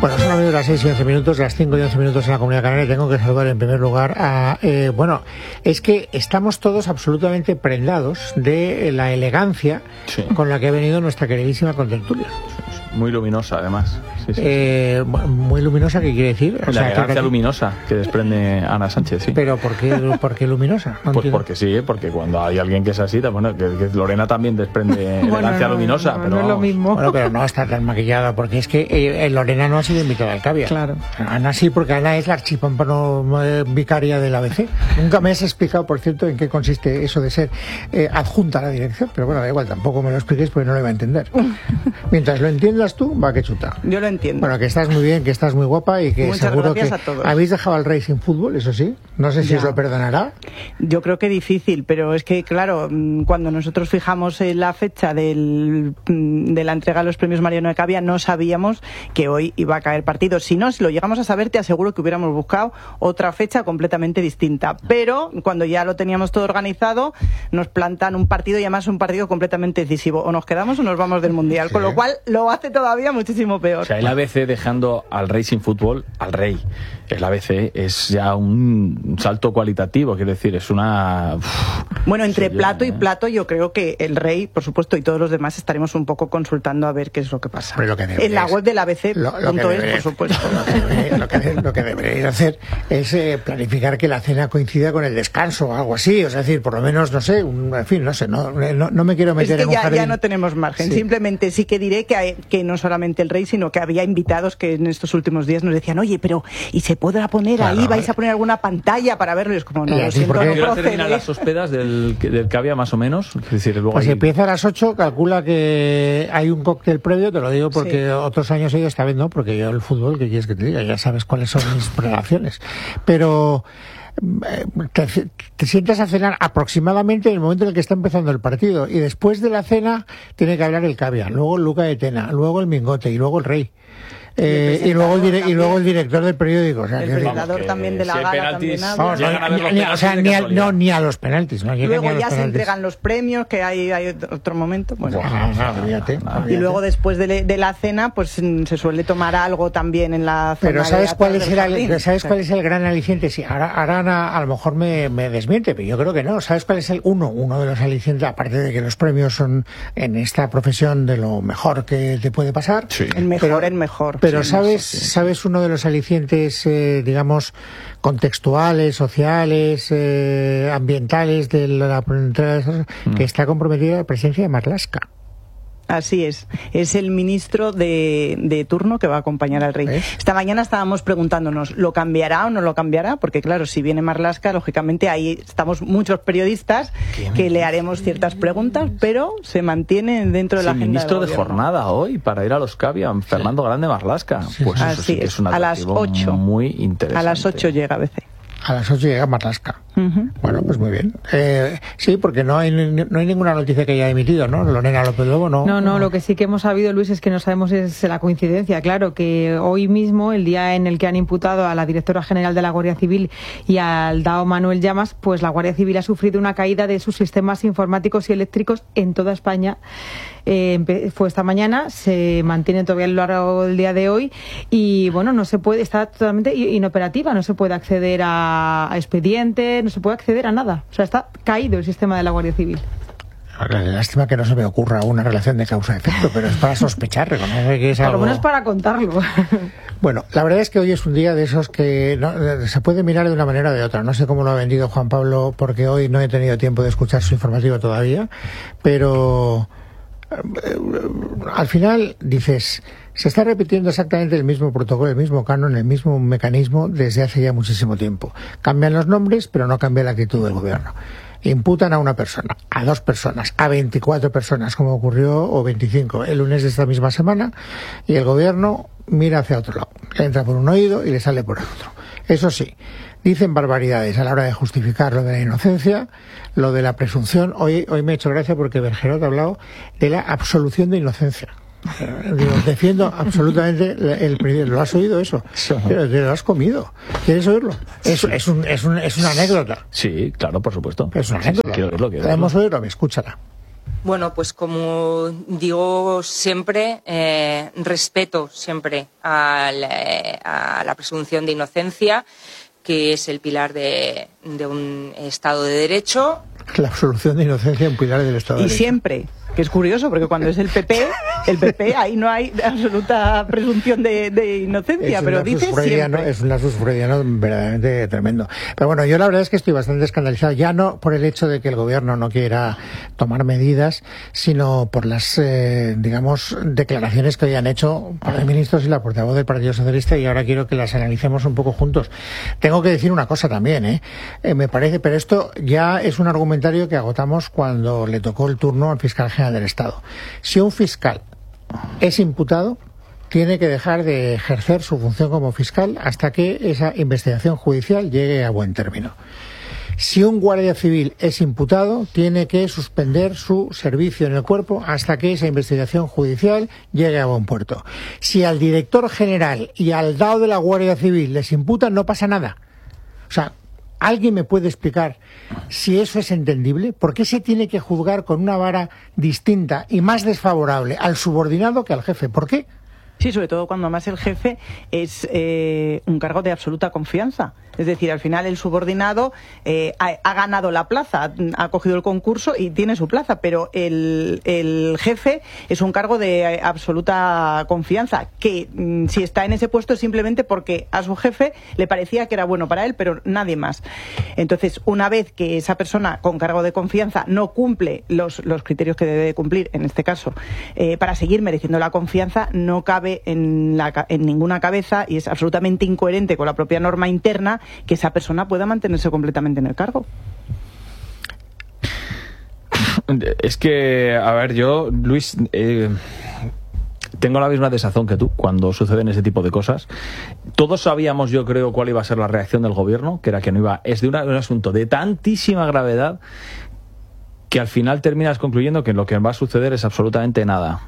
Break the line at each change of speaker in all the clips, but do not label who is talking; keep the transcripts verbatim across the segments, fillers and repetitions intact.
Bueno, son amigos las seis y once minutos, las cinco y once minutos en la Comunidad Canaria. Tengo que saludar en primer lugar a... Eh, bueno, es que estamos todos absolutamente prendados de la elegancia sí. con la que ha venido nuestra queridísima contertulia.
Muy luminosa, además. Sí, sí,
eh, sí. Muy luminosa, ¿qué quiere decir?
O la sea, elegancia que... luminosa que desprende Ana Sánchez, sí.
¿Pero por qué, por qué luminosa?
No pues porque sí, porque cuando hay alguien que es así, bueno, que, que Lorena también desprende
bueno,
elegancia
no,
luminosa,
no,
pero...
No es lo mismo.
Bueno, pero no está tan maquillada, porque es que eh, Lorena no ha sido invitada al Cavia.
Claro.
Ana sí, porque Ana es la archipámpano eh, vicaria del A B C. Nunca me has explicado, por cierto, en qué consiste eso de ser eh, adjunta a la dirección, pero bueno, da igual, tampoco me lo expliques porque no lo iba a entender. Mientras lo entiendas tú, va que chuta.
Yo lo entiendo.
Bueno, que estás muy bien, que estás muy guapa y que
Muchas
seguro que
a todos.
habéis dejado al Rey sin fútbol, eso sí. No sé si ya. os lo perdonará.
Yo creo que difícil, pero es que, claro, cuando nosotros fijamos la fecha del, de la entrega de los premios Mariano de Cavia, no sabíamos que hoy iba a caer partido. Si no, si lo llegamos a saber, te aseguro que hubiéramos buscado otra fecha completamente distinta. Pero cuando ya lo teníamos todo organizado, nos plantan un partido y además un partido completamente decisivo. O nos quedamos o nos vamos del Mundial, sí. con lo cual lo hace todavía muchísimo peor.
O sea, el A B C dejando al Rey sin fútbol, al Rey. El A B C es ya un salto cualitativo, quiero decir, es una... Uf,
bueno, entre
sí,
plato
ya,
y
¿eh?
plato, yo creo que el Rey, por supuesto, y todos los demás estaremos un poco consultando a ver qué es lo que pasa.
Lo que
en la web del A B C punto es, por supuesto.
Lo que, debería, lo, que, lo que deberéis hacer es eh, planificar que la cena coincida con el descanso o algo así, o sea, es decir, por lo menos, no sé, un, en fin, no sé, no, no, no me quiero meter
es que
en un
ya,
jardín.
ya no tenemos margen,
sí.
simplemente sí que diré que, hay, que no solamente el Rey, sino que había invitados que en estos últimos días nos decían, oye, pero ¿y se podrá poner claro, ahí? ¿Vais a poner alguna pantalla para verlo? Y es como, no,
lo siento,
¿Por qué
no
terminan las hospedas del, del Cavia más o menos? Es decir, luego
pues
hay...
empieza a las ocho, calcula que hay un cóctel previo, te lo digo porque sí. otros años he ido, esta vez no, porque yo el fútbol, ¿qué quieres que te diga? Ya sabes cuáles son mis relaciones. Pero... Te, te sientas a cenar aproximadamente en el momento en el que está empezando el partido y después de la cena tiene que hablar el Cavia, luego el Luca de Tena, luego el Mingote y luego el Rey. Eh, y, luego el dire- y luego el director del periódico, o sea,
el
que
presentador
que
también de la
si
gala
penaltis,
también
vamos,
habla.
llegan a ver los
ni, ni, o sea, ni, a, no, ni a los penaltis, no
luego
a los
ya
penaltis.
se entregan los premios, que hay, hay otro momento, bueno.
Bueno, no, no, olvídate, olvídate.
Y luego después de, de la cena pues se suele tomar algo también en la zona.
Pero ¿sabes
de
cuál es el
jardín?
¿sabes cuál es el gran aliciente? Sí, ahora, ahora Ana, a lo mejor me, me desmiente, pero yo creo que no. ¿Sabes cuál es el uno? Uno de los alicientes, aparte de que los premios son en esta profesión de lo mejor que te puede pasar.
Sí.
El mejor,
pero,
el mejor.
Pero
sí,
sabes,
sí, sí.
sabes uno de los alicientes, eh, digamos, contextuales, sociales, eh, ambientales de la entrega de esas, mm. que está comprometida la presencia de Marlaska.
Así es, es el ministro de, de turno que va a acompañar al Rey. ¿Eh? Esta mañana estábamos preguntándonos, ¿lo cambiará o no lo cambiará? Porque claro, si viene Marlaska, lógicamente ahí estamos muchos periodistas que le haremos ciertas preguntas, pero se mantiene dentro de la agenda.
Ministro
del
de
gobierno.
Jornada hoy para ir a los Cavia, Fernando sí. Grande Marlaska.
Sí.
Pues
Así
eso sí que
es,
es un
a las ocho.
Muy interesante.
A las ocho llega a B C.
A las ocho llega Marlaska.
Uh-huh.
Bueno, pues muy bien. Eh, sí, porque no hay, no hay ninguna noticia que haya emitido, ¿no? Lorena López Lobo, ¿no?
No, no, lo que sí que hemos sabido, Luis, es que no sabemos es la coincidencia. Claro, que hoy mismo, el día en el que han imputado a la directora general de la Guardia Civil y al D A O Manuel Llamas, pues la Guardia Civil ha sufrido una caída de sus sistemas informáticos y eléctricos en toda España. Eh, fue esta mañana, se mantiene todavía a lo largo del día de hoy y bueno, no se puede, está totalmente inoperativa, no se puede acceder a, a expedientes, no se puede acceder a nada, o sea, está caído el sistema de la Guardia Civil.
Lástima que no se me ocurra una relación de causa-efecto, pero es para sospechar, reconocer que es algo...
Por lo menos para contarlo.
Bueno, la verdad es que hoy es un día de esos que no, se puede mirar de una manera o de otra. No sé cómo lo ha vendido Juan Pablo, porque hoy no he tenido tiempo de escuchar su informativo todavía, pero... al final dices, se está repitiendo exactamente el mismo protocolo, el mismo canon, el mismo mecanismo desde hace ya muchísimo tiempo. Cambian los nombres, pero no cambia la actitud del gobierno. Imputan a una persona, a dos personas, a veinticuatro personas, como ocurrió, o veinticinco, el lunes de esta misma semana, y el gobierno mira hacia otro lado. Le entra por un oído y le sale por el otro. Eso sí, dicen barbaridades a la hora de justificar lo de la inocencia, lo de la presunción. Hoy, hoy me ha hecho gracia porque Bergerot ha hablado de la absolución de inocencia. Digo, defiendo absolutamente el primer. ¿Lo has oído eso? Pero te lo has comido. ¿Quieres oírlo? Es, es, un, es, un, es una anécdota.
Sí, claro, por supuesto.
Es una anécdota.
Sí, quiero oírlo, quiero
¿Podemos
oírlo.
oírlo? Escúchala.
Bueno, pues como digo siempre, eh, respeto siempre al, eh, a la presunción de inocencia, que es el pilar de, de un Estado de Derecho.
La absolución de inocencia es un pilar del Estado de
Y
Derecho.
siempre, que es curioso, porque cuando es el P P, el P P ahí no hay absoluta presunción de, de inocencia,
es
pero dice siempre.
Es un lapsus freudiano verdaderamente tremendo. Pero bueno, yo la verdad es que estoy bastante escandalizado, ya no por el hecho de que el gobierno no quiera tomar medidas, sino por las, eh, digamos, declaraciones que hoy han hecho los ministros y la portavoz del Partido Socialista, y ahora quiero que las analicemos un poco juntos. Tengo que decir una cosa también, ¿eh? Eh, me parece, pero esto ya es un argumentario que agotamos cuando le tocó el turno al fiscal general del Estado. Si un fiscal es imputado, tiene que dejar de ejercer su función como fiscal hasta que esa investigación judicial llegue a buen término. Si un guardia civil es imputado, tiene que suspender su servicio en el cuerpo hasta que esa investigación judicial llegue a buen puerto. Si al director general y al D A O de la Guardia Civil les imputan, no pasa nada. O sea, ¿alguien me puede explicar si eso es entendible? ¿Por qué se tiene que juzgar con una vara distinta y más desfavorable al subordinado que al jefe? ¿Por qué?
Sí, sobre todo cuando más el jefe es eh, un cargo de absoluta confianza. Es decir, al final el subordinado eh, ha, ha ganado la plaza, ha cogido el concurso y tiene su plaza, pero el, el jefe es un cargo de absoluta confianza, que mm, si está en ese puesto es simplemente porque a su jefe le parecía que era bueno para él, pero nadie más. Entonces, una vez que esa persona con cargo de confianza no cumple los, los criterios que debe cumplir, en este caso, eh, para seguir mereciendo la confianza, no cabe en, la, en ninguna cabeza, y es absolutamente incoherente con la propia norma interna, que esa persona pueda mantenerse completamente en el cargo.
Es que, a ver, yo, Luis, eh, tengo la misma desazón que tú cuando suceden ese tipo de cosas. Todos sabíamos, yo creo, cuál iba a ser la reacción del gobierno, que era que no iba... Es de una, un asunto de tantísima gravedad que al final terminas concluyendo que lo que va a suceder es absolutamente nada.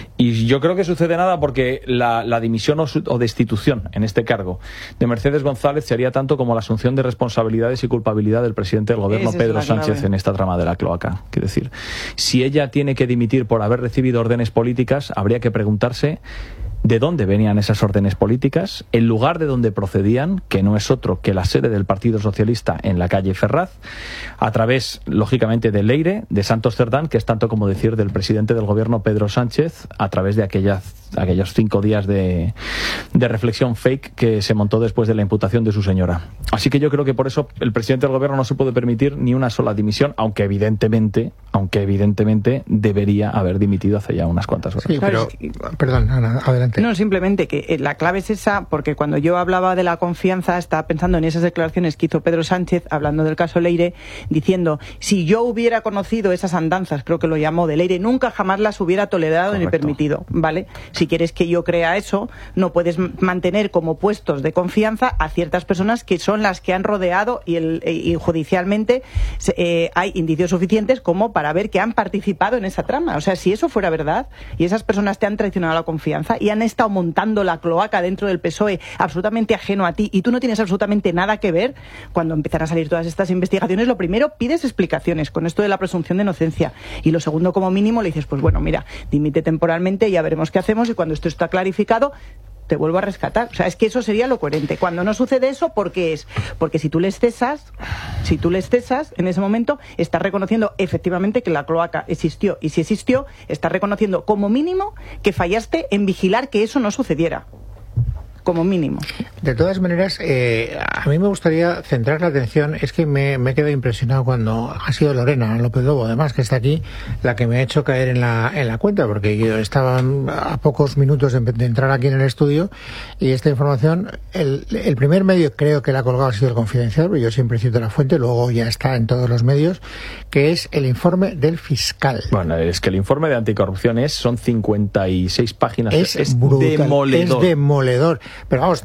Y yo creo que sucede nada porque la, la dimisión o, su, o destitución en este cargo de Mercedes González sería tanto como la asunción de responsabilidades y culpabilidad del presidente del gobierno,
Esa
Pedro
es la
Sánchez,
clave.
en esta trama de la cloaca. Quiero decir, si ella tiene que dimitir por haber recibido órdenes políticas, habría que preguntarse de dónde venían esas órdenes políticas, el lugar de donde procedían, que no es otro que la sede del Partido Socialista en la calle Ferraz, a través, lógicamente, de Leire, de Santos Cerdán, que es tanto como decir del presidente del gobierno, Pedro Sánchez, a través de aquellas, aquellos cinco días de, de reflexión fake que se montó después de la imputación de su señora. Así que yo creo que por eso el presidente del gobierno no se puede permitir ni una sola dimisión, aunque evidentemente, aunque evidentemente debería haber dimitido hace ya unas cuantas horas.
Sí, pero, perdón, Ana, adelante.
No, simplemente que la clave es esa, porque cuando yo hablaba de la confianza estaba pensando en esas declaraciones que hizo Pedro Sánchez hablando del caso Leire, diciendo, si yo hubiera conocido esas andanzas, creo que lo llamó, de Leire, nunca jamás las hubiera tolerado. Correcto. Ni permitido, ¿vale? Si quieres que yo crea eso, no puedes mantener como puestos de confianza a ciertas personas que son las que han rodeado y, el, y judicialmente eh, hay indicios suficientes como para ver que han participado en esa trama. O sea, si eso fuera verdad y esas personas te han traicionado la confianza y han estado montando la cloaca dentro del P S O E absolutamente ajeno a ti y tú no tienes absolutamente nada que ver, cuando empiezan a salir todas estas investigaciones, lo primero, pides explicaciones con esto de la presunción de inocencia, y lo segundo, como mínimo, le dices, pues bueno, mira, dimite temporalmente, ya veremos qué hacemos, y cuando esto está clarificado te vuelvo a rescatar. O sea, es que eso sería lo coherente. Cuando no sucede eso, ¿por qué es? Porque si tú les cesas, si tú les cesas, en ese momento estás reconociendo efectivamente que la cloaca existió. Y si existió, estás reconociendo como mínimo que fallaste en vigilar que eso no sucediera. Como mínimo.
De todas maneras, eh, a mí me gustaría centrar la atención, es que me, me he quedado impresionado cuando ha sido Lorena López Lobo, además, que está aquí, la que me ha hecho caer en la, en la cuenta, porque yo estaba a pocos minutos de, de entrar aquí en el estudio, y esta información, el, el primer medio creo que la ha colgado ha sido el Confidencial, porque yo siempre cito la fuente, luego ya está en todos los medios, que es el informe del fiscal.
Bueno, es que el informe de anticorrupción es, son cincuenta y seis páginas.
Es,
es
brutal,
demoledor.
Es demoledor. Pero vamos, tan demoledor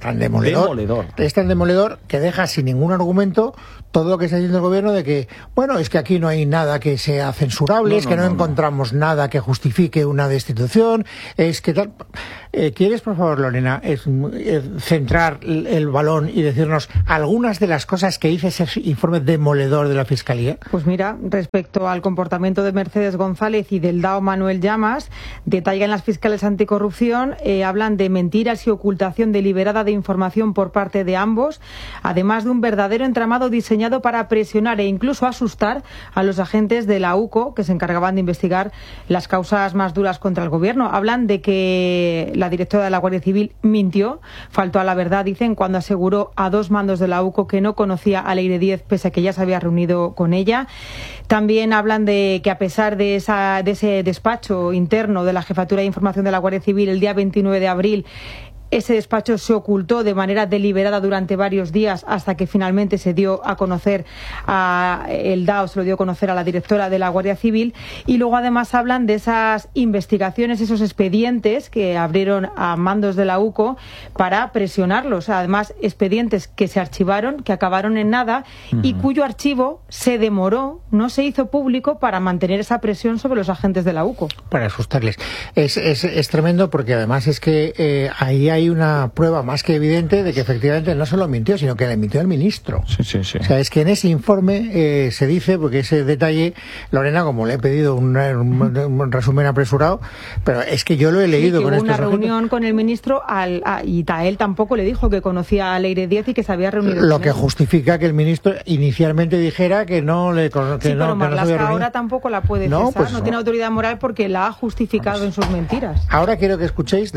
demoledor.
Demoledor.
Es tan demoledor que deja sin ningún argumento todo lo que está diciendo el gobierno de que, bueno, es que aquí no hay nada que sea censurable, no, es que no, no, no encontramos no. nada que justifique una destitución, es que tal... Eh, ¿Quieres, por favor, Lorena, es, es, centrar el balón y decirnos algunas de las cosas que dice ese informe demoledor de la Fiscalía?
Pues mira, respecto al comportamiento de Mercedes González y del D A O Manuel Llamas, detallan las fiscales anticorrupción, eh, hablan de mentiras y ocultación deliberada de información por parte de ambos, además de un verdadero entramado diseñado para presionar e incluso asustar a los agentes de la U C O que se encargaban de investigar las causas más duras contra el gobierno. Hablan de que la directora de la Guardia Civil mintió, faltó a la verdad, dicen, cuando aseguró a dos mandos de la U C O que no conocía a Leire Díez, pese a que ya se había reunido con ella. También hablan de que a pesar de, esa, de ese despacho interno de la Jefatura de Información de la Guardia Civil el día veintinueve de abril, ese despacho se ocultó de manera deliberada durante varios días hasta que finalmente se dio a conocer a el D A O, se lo dio a conocer a la directora de la Guardia Civil. Y luego además hablan de esas investigaciones, esos expedientes que abrieron a mandos de la U C O para presionarlos. Además, expedientes que se archivaron, que acabaron en nada uh-huh. y cuyo archivo se demoró, no se hizo público para mantener esa presión sobre los agentes de la U C O.
Para asustarles. Es, es, es tremendo porque además es que eh, ahí hay hay una prueba más que evidente de que efectivamente no solo mintió, sino que le mintió al ministro.
Sí, sí, sí.
O sea, es que en ese informe eh, se dice, porque ese detalle, Lorena, como le he pedido un, un, un resumen apresurado, pero es que yo lo he leído
sí,
con
hubo
estos
una reunión
objetos.
con el ministro al, a, y a él tampoco le dijo que conocía a Leire Díez y que se había reunido
Lo
con
que
él.
Justifica que el ministro inicialmente dijera que no le que
sí,
no,
pero
que
Marlaska
no
ahora tampoco la puede
no,
cesar,
pues,
no
no
tiene autoridad moral porque la ha justificado en sus mentiras.
Ahora quiero que escuchéis,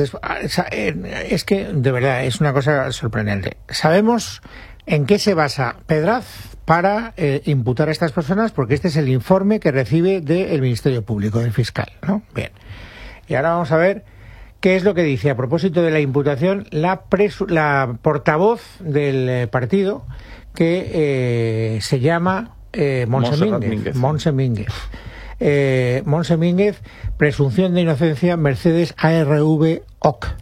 es que de verdad es una cosa sorprendente. Sabemos en qué se basa Pedraz para eh, imputar a estas personas, porque este es el informe que recibe del Ministerio Público, del fiscal, ¿no? Bien. Y ahora vamos a ver qué es lo que dice a propósito de la imputación la, presu- la portavoz del eh, partido, que eh, se llama eh, Montse Mínguez. Montse Mínguez. Eh, Montse Mínguez, presunción de inocencia, Mercedes A R V O C.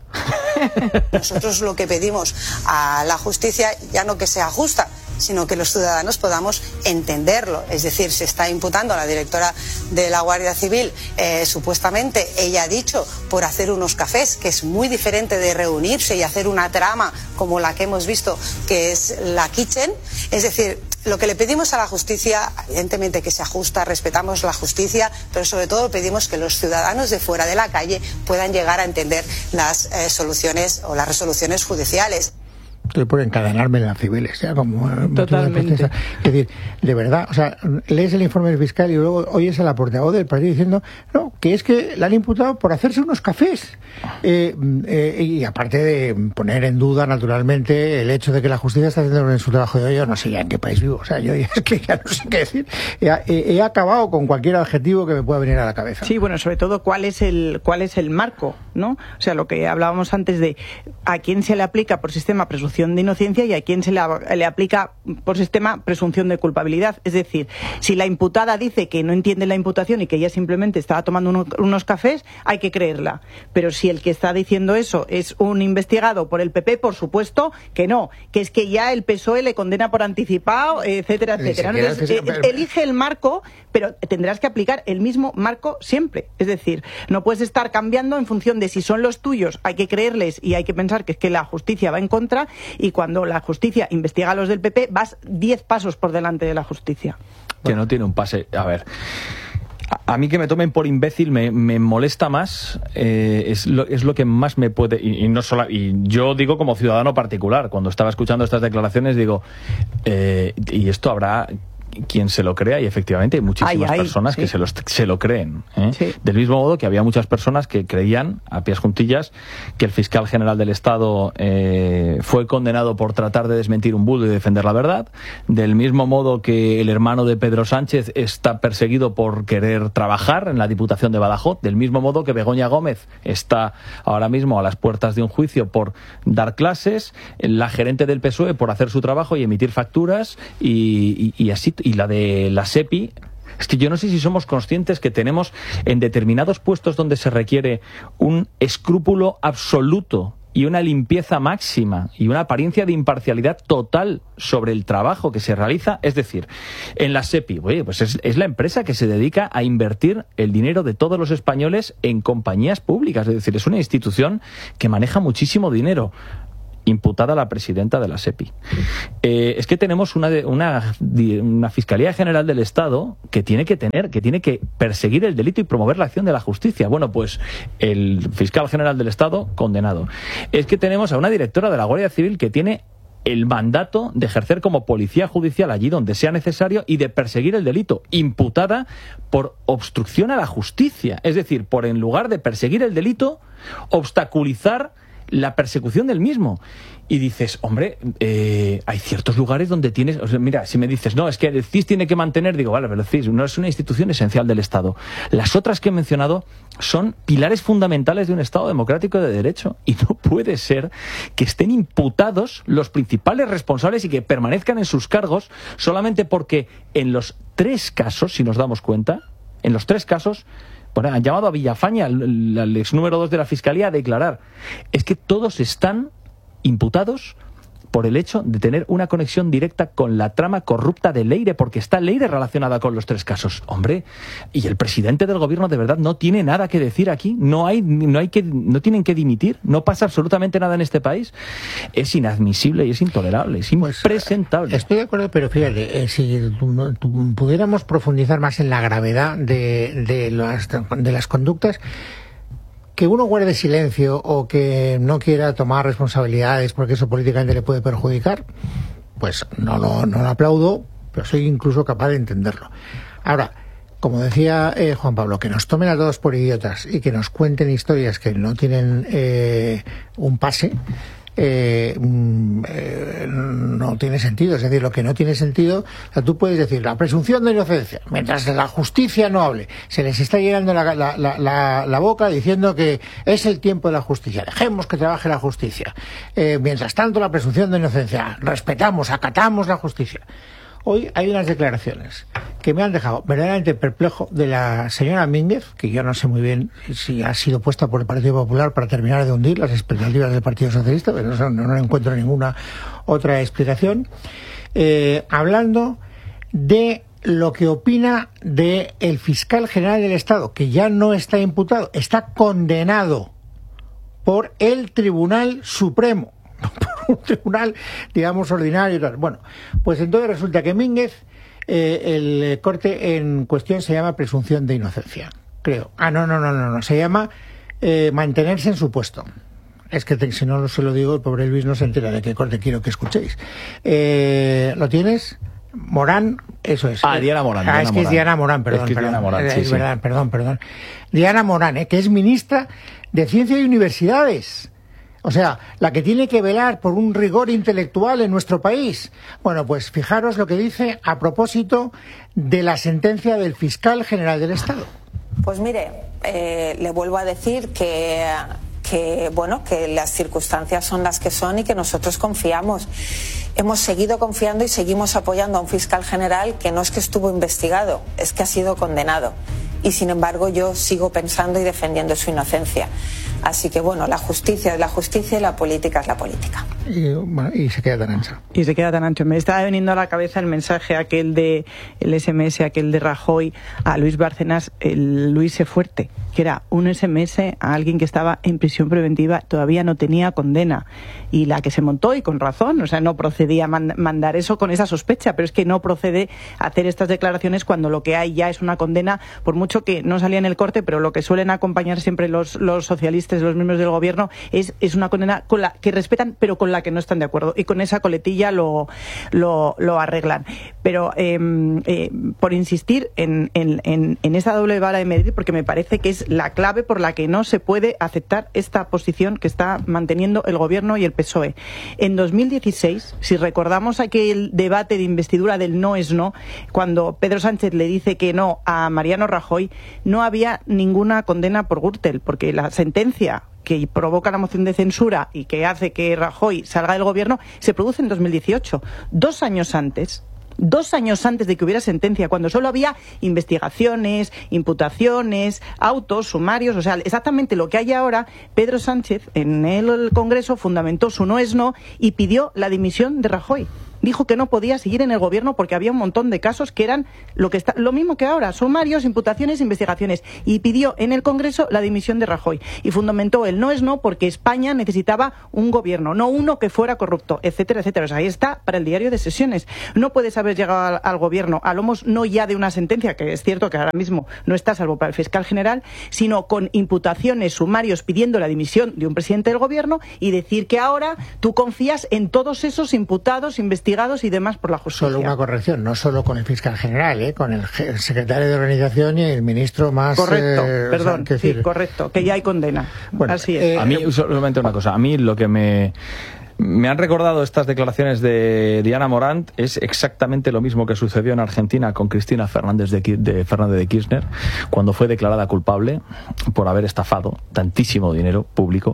Nosotros lo que pedimos a la justicia, ya no que sea justa, sino que los ciudadanos podamos entenderlo. Es decir, se está imputando a la directora de la Guardia Civil, eh, supuestamente, ella ha dicho, por hacer unos cafés, que es muy diferente de reunirse y hacer una trama como la que hemos visto, que es la Kitchen. Es decir, lo que le pedimos a la justicia, evidentemente que sea justa, respetamos la justicia, pero sobre todo pedimos que los ciudadanos de fuera de la calle puedan llegar a entender las eh, soluciones o las resoluciones judiciales.
Estoy por encadenarme en las civiles, ya como
totalmente.
Es decir, de verdad, o sea, lees el informe del fiscal y luego oyes a la portavoz del partido diciendo, no, que es que la han imputado por hacerse unos cafés. Eh, eh, y aparte de poner en duda, naturalmente, el hecho de que la justicia está haciendo su trabajo, de yo no sé ya en qué país vivo, o sea, yo es que ya no sé qué decir. He, he, he acabado con cualquier adjetivo que me pueda venir a la cabeza.
Sí, bueno, sobre todo, ¿cuál es el cuál es el marco, ¿no? O sea, lo que hablábamos antes de a quién se le aplica por sistema presunción de inocencia y a quién se le, le aplica por sistema presunción de culpabilidad. Es decir, si la imputada dice que no entiende la imputación y que ella simplemente estaba tomando uno, unos cafés, hay que creerla. Pero si el que está diciendo eso es un investigado por el P P, por supuesto que no, que es que ya el P S O E le condena por anticipado, etcétera, etcétera. Entonces, eh, elige el marco, pero tendrás que aplicar el mismo marco siempre. Es decir, no puedes estar cambiando en función de si son los tuyos, hay que creerles y hay que pensar que es que la justicia va en contra, y cuando la justicia investiga a los del P P, vas diez pasos por delante de la justicia.
Que no tiene un pase. A ver, a, a mí que me tomen por imbécil me, me molesta más, eh, es, lo, es lo que más me puede... Y, y no solo, y yo digo como ciudadano particular, cuando estaba escuchando estas declaraciones, digo, eh, y esto habrá... quien se lo crea, y efectivamente hay muchísimas ay, ay, personas sí. que se, los, se lo creen, ¿eh? Sí. Del mismo modo que había muchas personas que creían, a pies juntillas, que el fiscal general del Estado eh, fue condenado por tratar de desmentir un bulo y defender la verdad, del mismo modo que el hermano de Pedro Sánchez está perseguido por querer trabajar en la Diputación de Badajoz, del mismo modo que Begoña Gómez está ahora mismo a las puertas de un juicio por dar clases, la gerente del P S O E por hacer su trabajo y emitir facturas, y, y, y así. Y la de la SEPI, es que yo no sé si somos conscientes que tenemos en determinados puestos donde se requiere un escrúpulo absoluto y una limpieza máxima y una apariencia de imparcialidad total sobre el trabajo que se realiza. Es decir, en la SEPI, oye, pues es, es la empresa que se dedica a invertir el dinero de todos los españoles en compañías públicas. Es decir, es una institución que maneja muchísimo dinero. Imputada la presidenta de la SEPI. Eh, es que tenemos una, una, una Fiscalía General del Estado que tiene que tener, que tiene que perseguir el delito y promover la acción de la justicia. Bueno, pues el fiscal general del Estado, condenado. Es que tenemos a una directora de la Guardia Civil que tiene el mandato de ejercer como policía judicial allí donde sea necesario y de perseguir el delito, imputada por obstrucción a la justicia. Es decir, por en lugar de perseguir el delito, obstaculizar la persecución del mismo. Y dices, hombre, eh, hay ciertos lugares donde tienes... O sea, mira, si me dices, no, es que el C I S tiene que mantener... Digo, vale, pero el C I S no es una institución esencial del Estado. Las otras que he mencionado son pilares fundamentales de un Estado democrático de derecho. Y no puede ser que estén imputados los principales responsables y que permanezcan en sus cargos solamente porque en los tres casos, si nos damos cuenta, en los tres casos... Bueno, han llamado a Villafaña, el, el ex número dos de la Fiscalía, a declarar. Es que todos están imputados por el hecho de tener una conexión directa con la trama corrupta de Leire, porque está Leire relacionada con los tres casos. Hombre, y el presidente del gobierno de verdad no tiene nada que decir aquí, no hay, no hay que, no tienen que dimitir, no pasa absolutamente nada en este país. Es inadmisible y es intolerable, es impresentable.
Pues, estoy de acuerdo, pero fíjate, eh, si tu, tu, pudiéramos profundizar más en la gravedad de, de, las, de las conductas, que uno guarde silencio o que no quiera tomar responsabilidades porque eso políticamente le puede perjudicar, pues no lo, no lo aplaudo, pero soy incluso capaz de entenderlo. Ahora, como decía eh, Juan Pablo, que nos tomen a todos por idiotas y que nos cuenten historias que no tienen eh, un pase, Eh, eh, no tiene sentido. Es decir, lo que no tiene sentido, o sea, tú puedes decir la presunción de inocencia mientras la justicia no hable, se les está llenando la, la, la, la, la boca diciendo que es el tiempo de la justicia, dejemos que trabaje la justicia, eh, mientras tanto la presunción de inocencia, respetamos, acatamos la justicia. Hoy hay unas declaraciones que me han dejado verdaderamente perplejo de la señora Mínguez, que yo no sé muy bien si ha sido puesta por el Partido Popular para terminar de hundir las expectativas del Partido Socialista, pero no, no, no encuentro ninguna otra explicación, eh, hablando de lo que opina de el fiscal general del Estado, que ya no está imputado, está condenado por el Tribunal Supremo, por un tribunal, digamos, ordinario y tal. Bueno, pues entonces resulta que Mínguez, eh, el corte en cuestión se llama presunción de inocencia, creo. Ah, no, no, no, no, no, se llama eh, mantenerse en su puesto. Es que te, si no se lo digo, el pobre Luis no se entera de qué corte quiero que escuchéis. Eh, ¿Lo tienes? Morán, eso es.
Ah, Diana Morán.
Ah,
Diana
es que
Morán.
es Diana Morán, perdón.
Es que es
perdón,
Diana Morán,
es
sí, sí.
verdad, perdón, perdón. Diana Morán, eh, que es ministra de Ciencia y Universidades. O sea, la que tiene que velar por un rigor intelectual en nuestro país. Bueno, pues fijaros lo que dice a propósito de la sentencia del fiscal general del Estado.
Pues mire, eh, le vuelvo a decir que, que, bueno, que las circunstancias son las que son y que nosotros confiamos. Hemos seguido confiando y seguimos apoyando a un fiscal general que no es que estuvo investigado, es que ha sido condenado. Y sin embargo yo sigo pensando y defendiendo su inocencia. Así que bueno, la justicia es la justicia y la política es la política.
Y, bueno, y se queda tan ancho.
Y se queda tan ancho. Me estaba viniendo a la cabeza el mensaje aquel de el ese eme ese, aquel de Rajoy a Luis Bárcenas, el Luis sé fuerte, que era un ese eme ese a alguien que estaba en prisión preventiva, todavía no tenía condena. Y la que se montó, y con razón, o sea, no procedía a man- mandar eso con esa sospecha, pero es que no procede a hacer estas declaraciones cuando lo que hay ya es una condena, por mucho que no salía en el corte, pero lo que suelen acompañar siempre los, los socialistas, los miembros del gobierno, es, es una condena con la que respetan, pero con la que no están de acuerdo. Y con esa coletilla lo, lo, lo arreglan. Pero eh, eh, por insistir en, en, en, en esa doble vara de medir, porque me parece que es la clave por la que no se puede aceptar esta posición que está manteniendo el gobierno y el P S O E. En dos mil dieciséis, si recordamos aquel debate de investidura del no es no, cuando Pedro Sánchez le dice que no a Mariano Rajoy, no había ninguna condena por Gürtel, porque la sentencia que provoca la moción de censura y que hace que Rajoy salga del gobierno se produce en dos mil dieciocho. Dos años antes, dos años antes de que hubiera sentencia, cuando solo había investigaciones, imputaciones, autos, sumarios, o sea, exactamente lo que hay ahora. Pedro Sánchez en el Congreso fundamentó su no es no y pidió la dimisión de Rajoy. Dijo que no podía seguir en el gobierno porque había un montón de casos que eran lo que está, lo mismo que ahora, sumarios, imputaciones, investigaciones, y pidió en el Congreso la dimisión de Rajoy y fundamentó el no es no porque España necesitaba un gobierno, no uno que fuera corrupto, etcétera, etcétera. O sea, ahí está para el diario de sesiones. No puedes haber llegado al, al gobierno a lomos no ya de una sentencia, que es cierto que ahora mismo no está salvo para el fiscal general, sino con imputaciones, sumarios, pidiendo la dimisión de un presidente del gobierno y decir que ahora tú confías en todos esos imputados, investigados y demás por la justicia.
Solo una corrección, no solo con el fiscal general, ¿eh? Con el, el secretario de organización y el ministro más...
Correcto,
eh,
perdón,
o sea,
sí,
decir...
correcto, que ya hay condena.
Bueno,
así es.
Eh, a mí, solamente una cosa, a mí lo que me... Me han recordado estas declaraciones de Diana Morant, es exactamente lo mismo que sucedió en Argentina con Cristina Fernández de, de, Fernández de Kirchner, cuando fue declarada culpable por haber estafado tantísimo dinero público,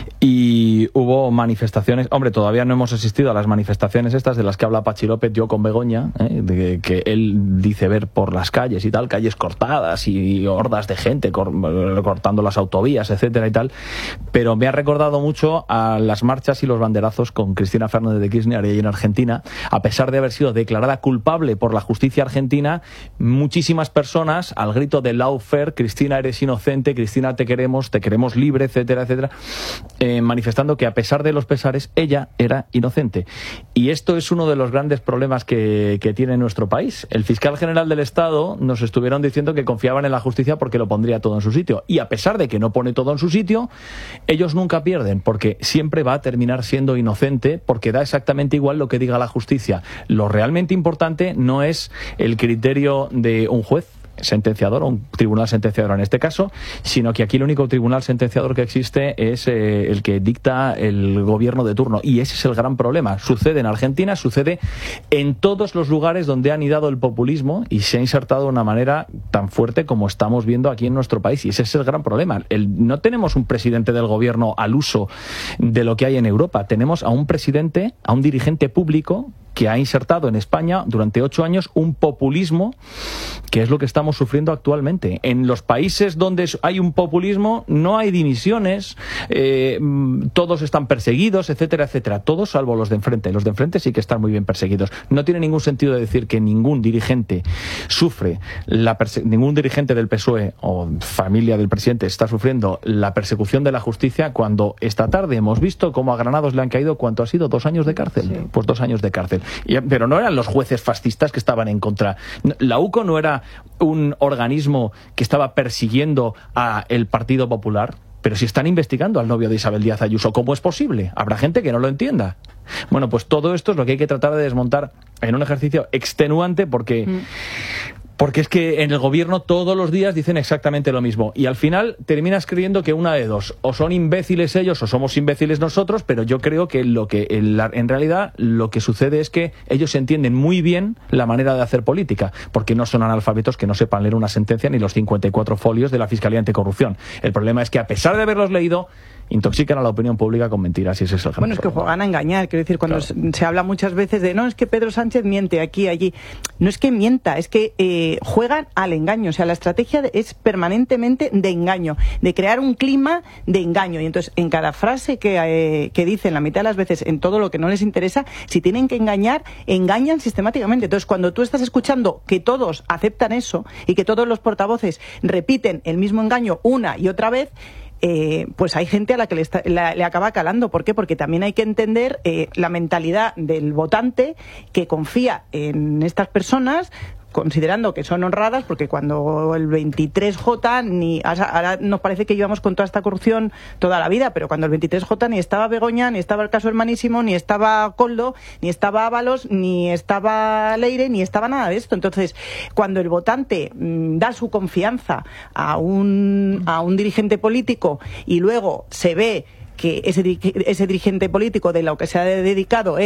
y hubo manifestaciones. Hombre, todavía no hemos asistido a las manifestaciones estas de las que habla Pachi López, yo con Begoña, ¿eh? de que él dice ver por las calles y tal, calles cortadas y hordas de gente cor, cortando las autovías, etcétera y tal, pero me ha recordado mucho a las marchas y los banderazos con Cristina Fernández de Kirchner y en Argentina. A pesar de haber sido declarada culpable por la justicia argentina, muchísimas personas, al grito de lawfare, Cristina eres inocente, Cristina te queremos, te queremos libre, etcétera, etcétera, eh, manifestando que a pesar de los pesares, ella era inocente. Y esto es uno de los grandes problemas que, que tiene nuestro país. El fiscal general del Estado nos estuvieron diciendo que confiaban en la justicia porque lo pondría todo en su sitio. Y a pesar de que no pone todo en su sitio, ellos nunca pierden, porque siempre va a terminar siendo inocente. inocente porque da exactamente igual lo que diga la justicia. Lo realmente importante no es el criterio de un juez sentenciador o un tribunal sentenciador en este caso, sino que aquí el único tribunal sentenciador que existe es eh, el que dicta el gobierno de turno, y ese es el gran problema. Sucede en Argentina, sucede en todos los lugares donde ha anidado el populismo y se ha insertado de una manera tan fuerte como estamos viendo aquí en nuestro país, y ese es el gran problema. El, no tenemos un presidente del gobierno al uso de lo que hay en Europa, tenemos a un presidente, a un dirigente público que ha insertado en España durante ocho años un populismo que es lo que estamos sufriendo actualmente. En los países donde hay un populismo no hay dimisiones, eh, todos están perseguidos, etcétera, etcétera. Todos salvo los de enfrente. Los de enfrente sí que están muy bien perseguidos. No tiene ningún sentido decir que ningún dirigente sufre, la ningún dirigente del P S O E o familia del presidente está sufriendo la persecución de la justicia, cuando esta tarde hemos visto cómo a Granados le han caído, ¿cuánto ha sido? ¿Dos años de cárcel? Sí. Pues dos años de cárcel. Y, pero no eran los jueces fascistas que estaban en contra. La U C O no era un organismo que estaba persiguiendo a el Partido Popular, pero si están investigando al novio de Isabel Díaz Ayuso, ¿cómo es posible? Habrá gente que no lo entienda. Bueno, pues todo esto es lo que hay que tratar de desmontar en un ejercicio extenuante, porque... Mm. Porque es que en el gobierno todos los días dicen exactamente lo mismo y al final terminas creyendo que una de dos, o son imbéciles ellos o somos imbéciles nosotros, pero yo creo que lo que en, la, en realidad lo que sucede es que ellos entienden muy bien la manera de hacer política, porque no son analfabetos que no sepan leer una sentencia ni los cincuenta y cuatro folios de la Fiscalía Anticorrupción. El problema es que a pesar de haberlos leído, intoxican a la opinión pública con mentiras, y ese es el gran
Bueno, es que juegan a engañar, quiero decir, cuando claro. se habla muchas veces de, no, es que Pedro Sánchez miente aquí, allí, no es que mienta, es que eh, juegan al engaño, o sea, la estrategia es permanentemente de engaño, de crear un clima de engaño, y entonces en cada frase que, eh, que dicen, la mitad de las veces, en todo lo que no les interesa, si tienen que engañar, engañan sistemáticamente. Entonces, cuando tú estás escuchando que todos aceptan eso, y que todos los portavoces repiten el mismo engaño una y otra vez, Eh, pues hay gente a la que le, está, la, le acaba calando. ¿Por qué? Porque también hay que entender eh, la mentalidad del votante que confía en estas personas, considerando que son honradas, porque cuando el veintitrés J, ni ahora nos parece que llevamos con toda esta corrupción toda la vida, pero cuando el veintitrés J ni estaba Begoña, ni estaba el caso Hermanísimo, ni estaba Coldo, ni estaba Ábalos, ni estaba Leire, ni estaba nada de esto. Entonces, cuando el votante mmm, da su confianza a un, a un dirigente político y luego se ve que ese, ese dirigente político de lo que se ha dedicado es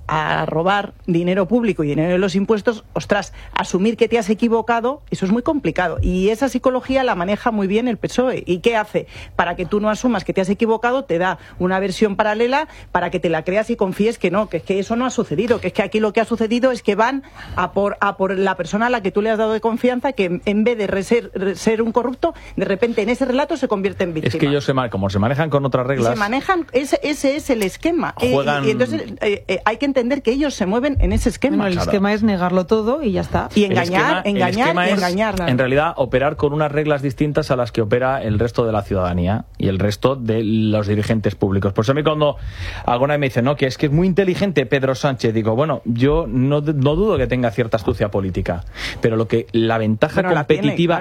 a robar dinero público y dinero de los impuestos, ostras, asumir que te has equivocado, eso es muy complicado. Y esa psicología la maneja muy bien el P S O E. ¿Y qué hace? Para que tú no asumas que te has equivocado, te da una versión paralela para que te la creas y confíes que no, que es que eso no ha sucedido, que es que aquí lo que ha sucedido es que van a por, a por la persona a la que tú le has dado de confianza, que en vez de ser, ser un corrupto, de repente en ese relato se convierte en víctima.
Es que ellos, se, como se manejan con otras reglas...
Se manejan, ese, ese es el esquema.
Juegan...
Y, y entonces eh, eh, hay que entender que ellos se mueven en ese esquema.
Bueno, el
claro.
esquema es negarlo todo y ya está.
Y engañar,
el esquema,
engañar
el esquema
y
es,
engañar. Claro.
En realidad, operar con unas reglas distintas a las que opera el resto de la ciudadanía y el resto de los dirigentes públicos. Por eso a mí cuando alguna vez me dicen, no, que es que es muy inteligente Pedro Sánchez, digo, bueno, yo no, no dudo que tenga cierta astucia política, pero lo que la ventaja
Pero la
competitiva...
tiene, claro.